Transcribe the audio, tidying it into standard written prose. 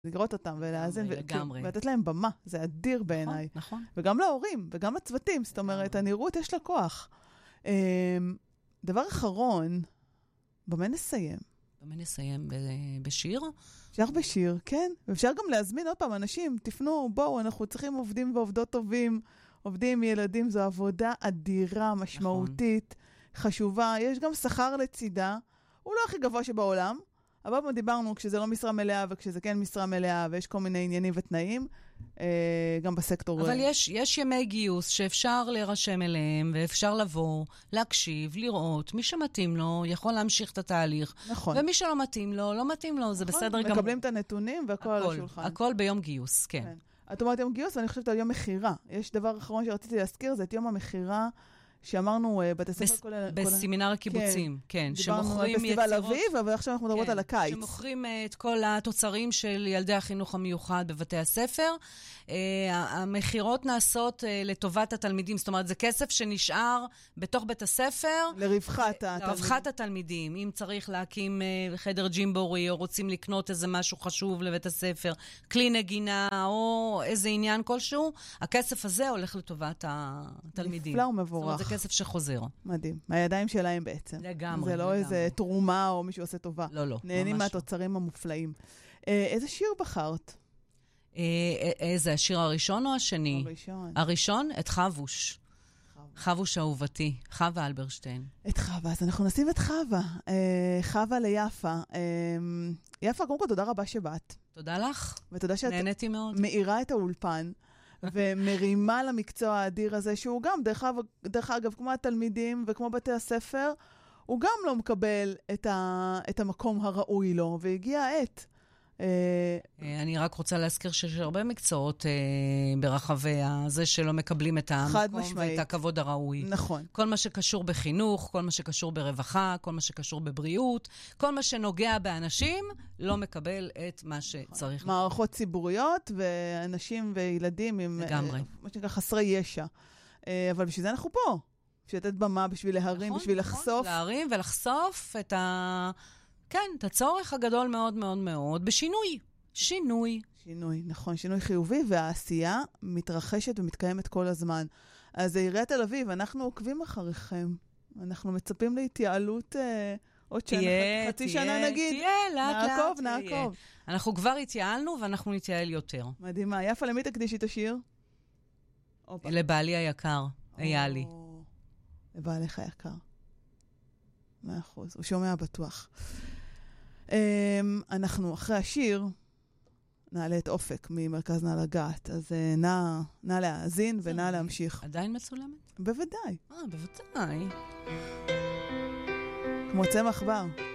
לגרות אותם ולהאזין, לגמרי. ולתת להם במה, זה אדיר בעיניי. נכון. וגם להורים, וגם לצוותים, זאת אומרת, הנראות יש לה כוח. דבר אחרון, במה נסיים? במה נסיים? בשיר? אפשר בשיר, כן. ואפשר גם להזמין עוד פעם, אנשים, תפנו, בואו, אנחנו צריכים עובדים ועובדות טובים, עובדים עם ילדים, זו עבודה אדירה, משמעותית, חשובה. יש גם שכר לצידה, הוא לא הכי גבוה שבעולם, אבל מה דיברנו, כשזה לא משרה מלאה וכשזה כן משרה מלאה, ויש כל מיני עניינים ותנאים, גם בסקטור. אבל יש ימי גיוס שאפשר להירשם אליהם, ואפשר לבוא, להקשיב, לראות. מי שמתאים לו יכול להמשיך את התהליך. נכון. ומי שלא מתאים לו, לא מתאים לו, זה בסדר גמור. מקבלים את הנתונים והכל על השולחן. הכל ביום גיוס, כן. את אומרת יום גיוס, ואני חושבת על יום מחירה. יש דבר אחרון שרציתי להזכיר, זה את יום המחירה, שאמרנו בתי ספר בסמינר הקיבוצים, כן. שמוכרים בפסטיבל אביב, אבל עכשיו אנחנו מדברות על הקיץ. שמוכרים את כל התוצרים של ילדי החינוך המיוחד בבתי הספר. המחירות נעשות לטובת התלמידים, זאת אומרת, זה כסף שנשאר בתוך בית הספר. לרווחת התלמידים. אם צריך להקים חדר ג'ימבורי, או רוצים לקנות איזה משהו חשוב לבית הספר, כלי נגינה, או איזה עניין כלשהו, הכסף הזה הולך לטובת התלמידים. נפלא ומבורך. זה כסף שחוזר. מדהים. מהידיים שלהם בעצם. לגמרי. זה לא איזה תרומה או מישהו עושה טובה. לא. נהנים מהתוצרים המופלאים. איזה שיר בחרת? איזה, השיר הראשון או השני? הראשון. הראשון? את חבוש. חבוש אהובתי. חווה אלברשטיין. את חווה. אז אנחנו נשים את חווה. חווה ליפה. יפה, קודם כל, תודה רבה שבאת. תודה לך. ותודה שאת נהניתי מאוד. מאירה את האולפן. ומרימה למקצוע האדיר הזה, שהוא גם, דרך אגב, כמו התלמידים וכמו בתי הספר, הוא גם לא מקבל את המקום הראוי לו, והגיע העת. אני רק רוצה להזכיר שיש הרבה מקצועות ברחבי הזה שלא מקבלים את המקום ואת הכבוד הראוי. נכון. כל מה שקשור בחינוך, כל מה שקשור ברווחה, כל מה שקשור בבריאות, כל מה שנוגע באנשים, לא מקבל את מה שצריך. מערכות ציבוריות ואנשים וילדים עם מה שנקרא חסרי ישע. אבל בשביל זה אנחנו פה. בשביל לתת במה, בשביל להרים, בשביל לחשוף. להרים ולחשוף כן, את הצורך הגדול מאוד מאוד מאוד בשינוי. שינוי, נכון, שינוי חיובי, והעשייה מתרחשת ומתקיימת כל הזמן. אז עיריית תל אביב, אנחנו עוקבים אחריכם. אנחנו מצפים להתייעלות עוד שנה, חצי שנה נגיד. נעקוב. אנחנו כבר התייעלנו ואנחנו נתייעל יותר. מדהימה. יפה, למי תקדישי את השיר? לבעלי היקר, איילי. לבעליך היקר. 100%. הוא שומע בטוח. אנחנו אחרי השיר נעלה את אופק ממרכז נא לגעת, אז נא להאזין ונא להמשיך. עדיין מצולמת? בוודאי. בוודאי. כמו צמח בר.